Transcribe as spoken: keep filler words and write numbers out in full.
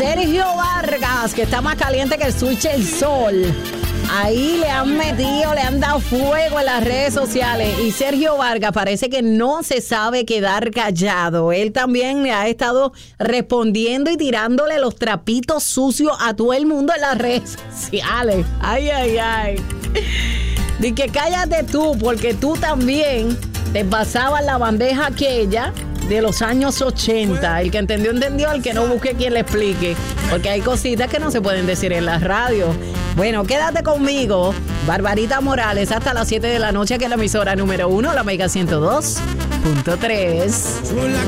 Sergio Vargas, que está más caliente que el switch del sol. Ahí le han metido, le han dado fuego en las redes sociales. Y Sergio Vargas parece que no se sabe quedar callado. Él también le ha estado respondiendo y tirándole los trapitos sucios a todo el mundo en las redes sociales. Ay, ay, ay. Dice que cállate tú, porque tú también te pasabas la bandeja aquella de los años ochenta. El que entendió, entendió. El que no, busque quien le explique. Porque hay cositas que no se pueden decir en la radio. Bueno, quédate conmigo, Barbarita Morales, hasta las siete de la noche, que es la emisora número uno, la Mega ciento dos punto tres.